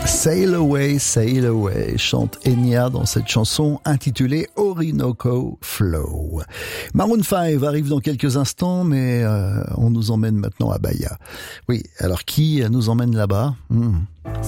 Sail Away, chante Enya dans cette chanson intitulée Orinoco Flow. Maroon 5 arrive dans quelques instants, mais on nous emmène maintenant à Bahia. Oui, alors qui nous emmène là-bas